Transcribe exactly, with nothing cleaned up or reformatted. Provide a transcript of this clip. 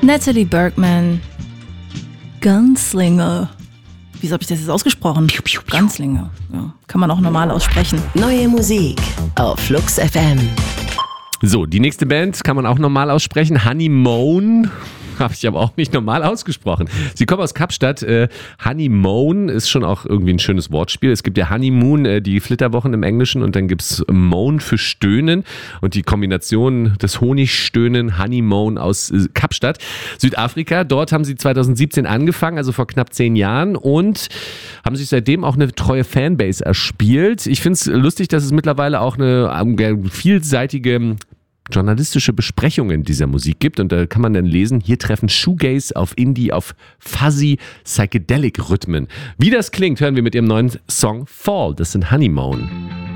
Natalie Bergman, Gunslinger. Wieso habe ich das jetzt ausgesprochen? Gunslinger. Ja, kann man auch normal aussprechen. Neue Musik auf Flux F M. So, die nächste Band kann man auch normal aussprechen. Honeymoon. Habe ich aber auch nicht normal ausgesprochen. Sie kommen aus Kapstadt. Äh, Honeymoon ist schon auch irgendwie ein schönes Wortspiel. Es gibt ja Honeymoon, äh, die Flitterwochen im Englischen, und dann gibt es Moan für Stöhnen. Und die Kombination des Honigstöhnen, Honeymoon aus äh, Kapstadt, Südafrika. Dort haben sie zwanzig siebzehn angefangen, also vor knapp zehn Jahren, und haben sich seitdem auch eine treue Fanbase erspielt. Ich finde es lustig, dass es mittlerweile auch eine äh, vielseitige journalistische Besprechungen dieser Musik gibt, und da kann man dann lesen, hier treffen Shoegaze auf Indie, auf fuzzy Psychedelic Rhythmen. Wie das klingt, hören wir mit ihrem neuen Song Fall. Das sind Honeymoon.